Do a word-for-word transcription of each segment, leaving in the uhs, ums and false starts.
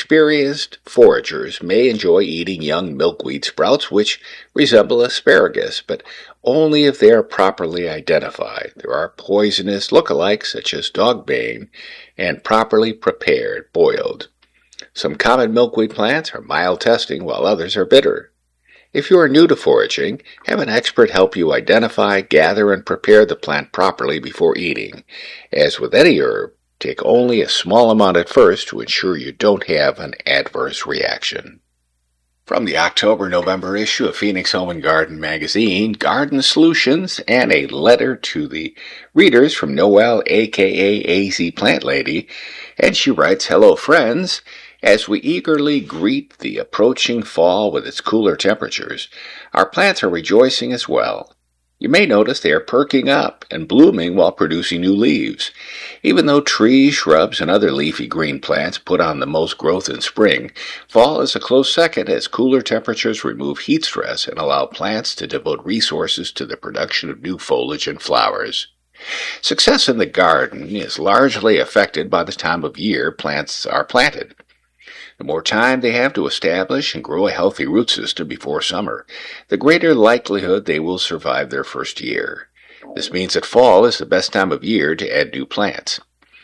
Experienced foragers may enjoy eating young milkweed sprouts which resemble asparagus, but only if they are properly identified. There are poisonous lookalikes such as dogbane and properly prepared, boiled. Some common milkweed plants are mild testing while others are bitter. If you are new to foraging, have an expert help you identify, gather, and prepare the plant properly before eating. As with any herb, take only a small amount at first to ensure you don't have an adverse reaction. From the October-November issue of Phoenix Home and Garden magazine, Garden Solutions, and a letter to the readers from Noelle, aka A Z Plant Lady, and she writes, "Hello friends. As we eagerly greet the approaching fall with its cooler temperatures, our plants are rejoicing as well. You may notice they are perking up and blooming while producing new leaves. Even though trees, shrubs, and other leafy green plants put on the most growth in spring, fall is a close second as cooler temperatures remove heat stress and allow plants to devote resources to the production of new foliage and flowers. Success in the garden is largely affected by the time of year plants are planted. The more time they have to establish and grow a healthy root system before summer, the greater likelihood they will survive their first year. This means that fall is the best time of year to add new plants.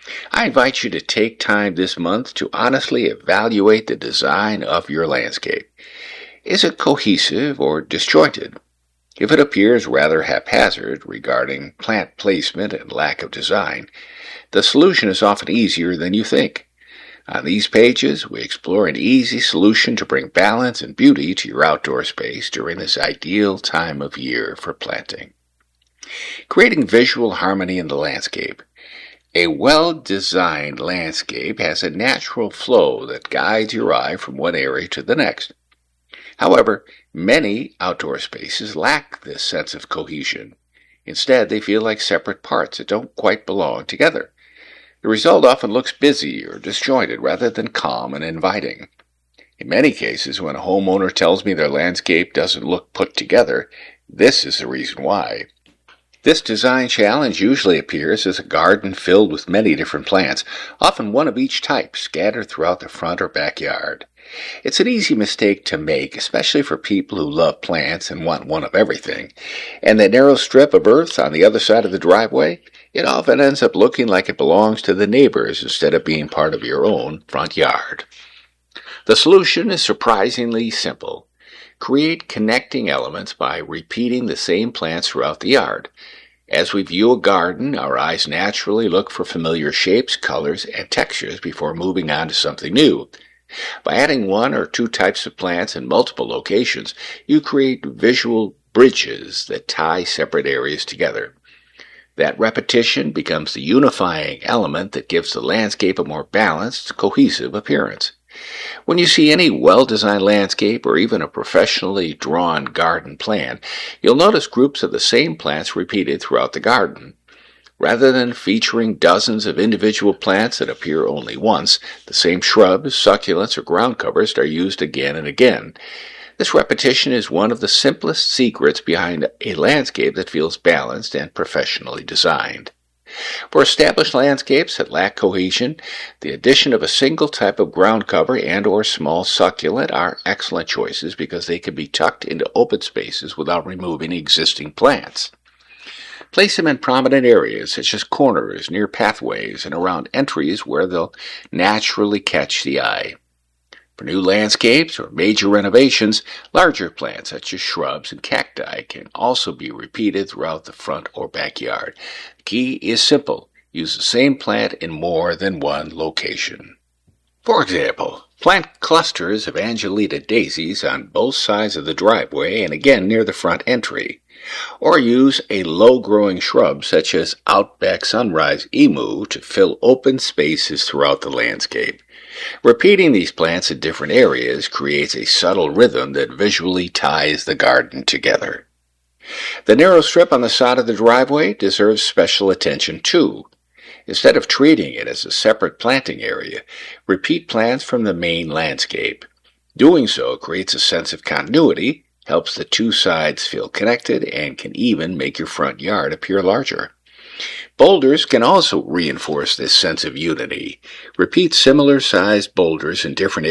I invite you to take time this month to honestly evaluate the design of your landscape. Is it cohesive or disjointed? If it appears rather haphazard regarding plant placement and lack of design, the solution is often easier than you think. On these pages, we explore an easy solution to bring balance and beauty to your outdoor space during this ideal time of year for planting. Creating visual harmony in the landscape. A well-designed landscape has a natural flow that guides your eye from one area to the next. However, many outdoor spaces lack this sense of cohesion. Instead, they feel like separate parts that don't quite belong together. The result often looks busy or disjointed rather than calm and inviting. In many cases, when a homeowner tells me their landscape doesn't look put together, this is the reason why. This design challenge usually appears as a garden filled with many different plants, often one of each type, scattered throughout the front or backyard. It's an easy mistake to make, especially for people who love plants and want one of everything. And that narrow strip of earth on the other side of the driveway, it often ends up looking like it belongs to the neighbors instead of being part of your own front yard. The solution is surprisingly simple. Create connecting elements by repeating the same plants throughout the yard. As we view a garden, our eyes naturally look for familiar shapes, colors, and textures before moving on to something new. By adding one or two types of plants in multiple locations, you create visual bridges that tie separate areas together. That repetition becomes the unifying element that gives the landscape a more balanced, cohesive appearance. When you see any well-designed landscape or even a professionally drawn garden plan, you'll notice groups of the same plants repeated throughout the garden. Rather than featuring dozens of individual plants that appear only once, the same shrubs, succulents, or ground covers are used again and again. This repetition is one of the simplest secrets behind a landscape that feels balanced and professionally designed. For established landscapes that lack cohesion, the addition of a single type of ground cover and or small succulent are excellent choices because they can be tucked into open spaces without removing existing plants. Place them in prominent areas such as corners, near pathways, and around entries where they'll naturally catch the eye. For new landscapes or major renovations, larger plants such as shrubs and cacti can also be repeated throughout the front or backyard. The key is simple. Use the same plant in more than one location. For example, plant clusters of Angelita daisies on both sides of the driveway and again near the front entry. Or use a low-growing shrub such as Outback Sunrise Emu to fill open spaces throughout the landscape. Repeating these plants in different areas creates a subtle rhythm that visually ties the garden together. The narrow strip on the side of the driveway deserves special attention too. Instead of treating it as a separate planting area, repeat plants from the main landscape. Doing so creates a sense of continuity, helps the two sides feel connected, and can even make your front yard appear larger. Boulders can also reinforce this sense of unity. Repeat similar-sized boulders in different